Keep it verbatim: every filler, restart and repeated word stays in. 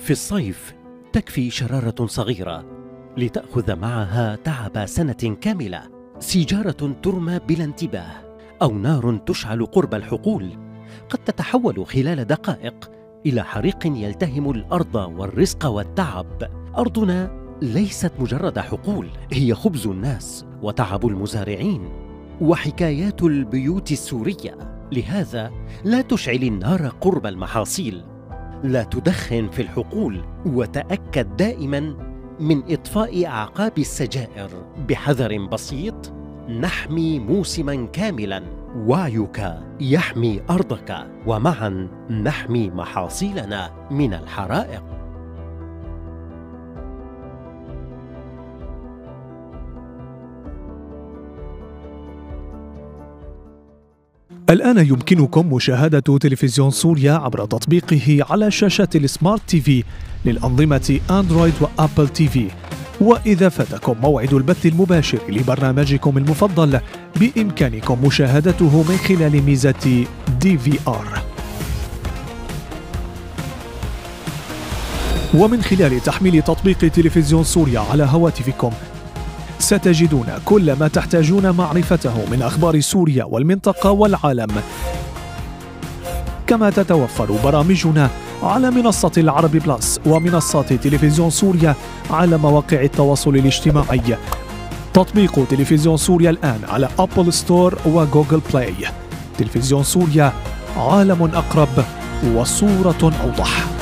في الصيف تكفي شرارة صغيرة لتأخذ معها تعب سنة كاملة. سيجارة ترمى بلا انتباه أو نار تشعل قرب الحقول قد تتحول خلال دقائق إلى حريق يلتهم الأرض والرزق والتعب. أرضنا ليست مجرد حقول، هي خبز الناس وتعب المزارعين وحكايات البيوت السورية. لهذا لا تشعل النار قرب المحاصيل، لا تدخن في الحقول، وتأكد دائما من إطفاء أعقاب السجائر. بحذر بسيط نحمي موسما كاملا. وعيك يحمي أرضك، ومعا نحمي محاصيلنا من الحرائق. الآن يمكنكم مشاهدة تلفزيون سوريا عبر تطبيقه على شاشة السمارت تي في للأنظمة أندرويد وأبل تي في. وإذا فاتكم موعد البث المباشر لبرنامجكم المفضل بإمكانكم مشاهدته من خلال ميزة دي في آر. ومن خلال تحميل تطبيق تلفزيون سوريا على هواتفكم ستجدون كل ما تحتاجون معرفته من أخبار سوريا والمنطقة والعالم. كما تتوفر برامجنا على منصة العربي بلس ومنصات تلفزيون سوريا على مواقع التواصل الاجتماعي. تطبيق تلفزيون سوريا الآن على أبل ستور وجوجل بلاي. تلفزيون سوريا، عالم أقرب وصورة أوضح.